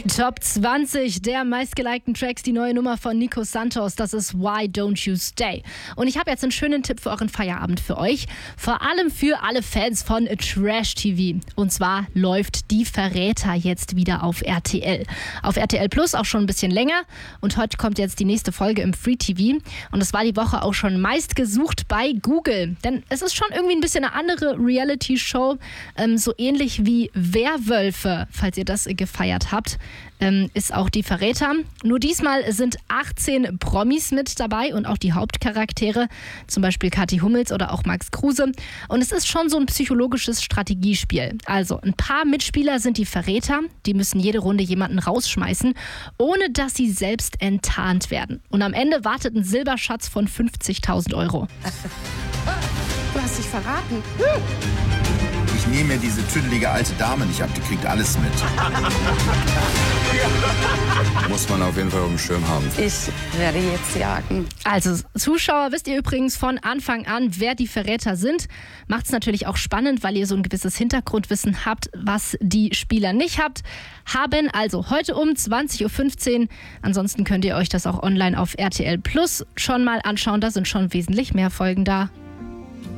Top 20 der meistgelikten Tracks, die neue Nummer von Nico Santos, das ist Why Don't You Stay. Und ich habe jetzt einen schönen Tipp für euren Feierabend für euch, vor allem für alle Fans von Trash TV. Und zwar läuft Die Verräter jetzt wieder auf RTL. Auf RTL Plus auch schon ein bisschen länger und heute kommt jetzt die nächste Folge im Free TV. Und es war die Woche auch schon meistgesucht bei Google, denn es ist schon irgendwie ein bisschen eine andere Reality-Show, so ähnlich wie Werwölfe, falls ihr das gefeiert habt. Ist auch Die Verräter. Nur diesmal sind 18 Promis mit dabei und auch die Hauptcharaktere, zum Beispiel Kathi Hummels oder auch Max Kruse. Und es ist schon so ein psychologisches Strategiespiel. Also ein paar Mitspieler sind die Verräter, die müssen jede Runde jemanden rausschmeißen, ohne dass sie selbst enttarnt werden. Und am Ende wartet ein Silberschatz von 50.000 Euro. Du hast dich verraten. Ich nehme mir diese tüdelige alte Dame nicht ab, die kriegt alles mit. Muss man auf jeden Fall auf dem Schirm haben. Ich werde jetzt jagen. Also Zuschauer, wisst ihr übrigens von Anfang an, wer die Verräter sind. Macht es natürlich auch spannend, weil ihr so ein gewisses Hintergrundwissen habt, was die Spieler nicht haben. Also heute um 20.15 Uhr. Ansonsten könnt ihr euch das auch online auf RTL Plus schon mal anschauen. Da sind schon wesentlich mehr Folgen da.